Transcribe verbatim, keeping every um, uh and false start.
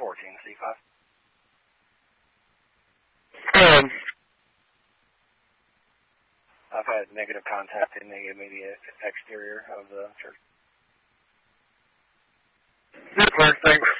fourteen, C five. Um, I've had negative contact in the immediate exterior of the church. Thanks.